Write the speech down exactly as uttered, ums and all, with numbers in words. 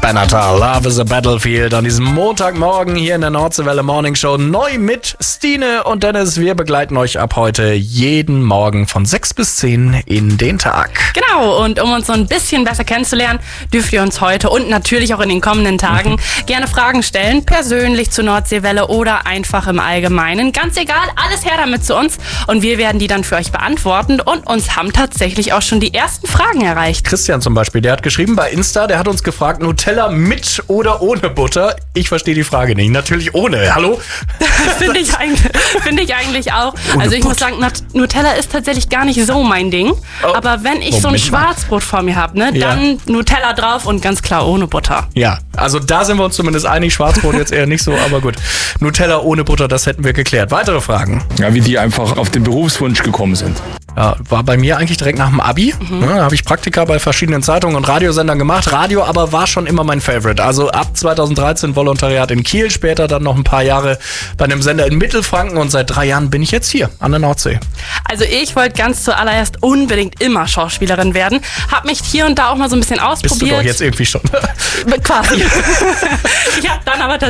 Senator, Love is a Battlefield an diesem Montagmorgen hier in der Nordseewelle Morning Show. Neu mit Stine und Dennis. Wir begleiten euch ab heute jeden Morgen von sechs bis zehn in den Tag. Genau, und um uns so ein bisschen besser kennenzulernen, dürft ihr uns heute und natürlich auch in den kommenden Tagen mhm. gerne Fragen stellen. Persönlich zur Nordseewelle oder einfach im Allgemeinen. Ganz egal, alles her damit zu uns. Und wir werden die dann für euch beantworten. Und uns haben tatsächlich auch schon die ersten Fragen erreicht. Christian zum Beispiel, der hat geschrieben bei Insta, der hat uns gefragt, Nutella mit oder ohne Butter? Ich verstehe die Frage nicht. Natürlich ohne. Hallo? Finde ich, eigentlich, find ich eigentlich auch. Ohne also ich Butter. muss sagen, Nutella ist tatsächlich gar nicht so mein Ding. Oh. Aber wenn ich Moment so ein Schwarzbrot vor mir habe, ne, ja. dann Nutella drauf und ganz klar ohne Butter. Ja, also da sind wir uns zumindest einig. Schwarzbrot jetzt eher nicht so, aber gut. Nutella ohne Butter, das hätten wir geklärt. Weitere Fragen? Ja, wie die einfach auf den Berufswunsch gekommen sind. Ja, war bei mir eigentlich direkt nach dem Abi. Mhm. Ja, habe ich Praktika bei verschiedenen Zeitungen und Radiosendern gemacht. Radio aber war schon immer mein Favorite. Also ab zweitausenddreizehn Volontariat in Kiel, später dann noch ein paar Jahre bei einem Sender in Mittelfranken und seit drei Jahren bin ich jetzt hier an der Nordsee. Also ich wollte ganz zuallererst unbedingt immer Schauspielerin werden. Hab mich hier und da auch mal so ein bisschen ausprobiert. Bist du doch jetzt irgendwie schon. Quasi. Ich habe dann aber